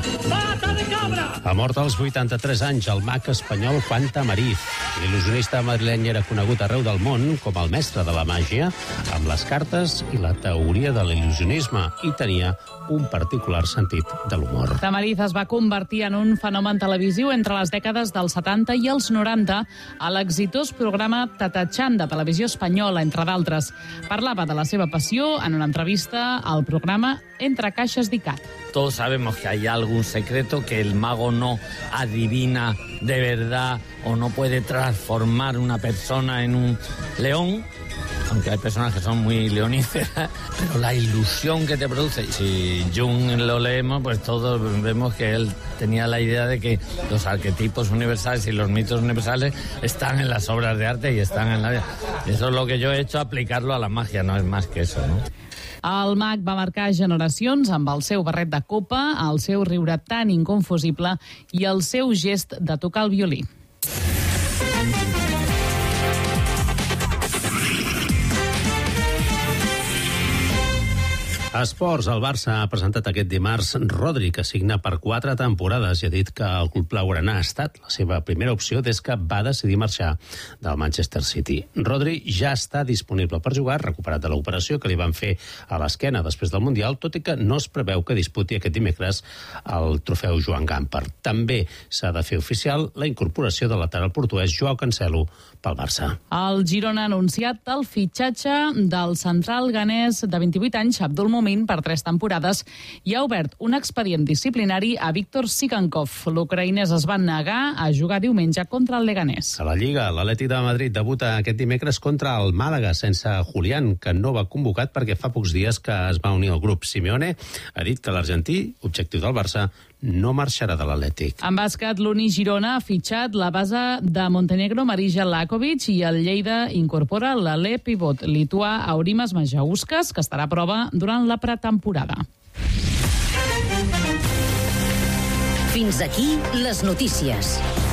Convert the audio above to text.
Pata de cabra! Ha mort als 83 anys el mag espanyol Juan Tamariz. L'il·lusionista madrileny era conegut arreu del món com el mestre de la màgia, amb les cartes i la teoria de l'il·lusionisme, i tenia un particular sentit de l'humor. Tamariz es va convertir en un fenomen televisiu entre les dècades dels 70 i els 90 a l'exitós programa Tatachan de Televisió Espanyola, entre d'altres. Parlava de la seva passió en una entrevista al programa Entre Caixes d'ICAT. Todos sabemos que hay algún secreto, que el mago no adivina de verdad o no puede transformar una persona en un león, aunque hay personas que son muy leoníferas, pero la ilusión que te produce, si Jung lo leemos, pues todos vemos que él tenía la idea de que los arquetipos universales y los mitos universales están en las obras de arte y están en la vida. Eso es lo que yo he hecho, aplicarlo a la magia, no es más que eso, ¿no? El mag va marcar generacions amb el seu barret de copa, el seu riure tan inconfusible i el seu gest de tocar el violí. A Esports, el Barça ha presentat aquest dimarts Rodri, que signa per 4 temporades, i ha dit que el club blaugrana ha estat la seva primera opció des que va decidir marxar del Manchester City. Rodri ja està disponible per jugar, recuperat de l'operació que li van fer a l'esquena després del Mundial, tot i que no es preveu que disputi aquest dimecres el trofeu Joan Gamper. També s'ha de fer oficial la incorporació del lateral portuguès Joao Cancelo pel Barça. El Girona ha anunciat el fitxatge del central ganès de 28 anys, Abdul Mumin, per 3 temporades, i ha obert un expedient disciplinari a Víctor Sigankov. L'ucraïnès es va negar a jugar diumenge contra el Leganés. A la Lliga, l'Atlètic de Madrid debuta aquest dimecres contra el Màlaga sense Julián, que no va convocat perquè fa pocs dies que es va unir al grup. Simeone ha dit que l'argentí, objectiu del Barça, no marxarà de l'Atlètic. En bàsquet, l'Uni Girona ha fitxat la base de Montenegro, Marija Lakovic, i el Lleida incorpora l'alè pivot lituà Aurimas Majauskas, que estarà a prova durant la pretemporada. Fins aquí les notícies.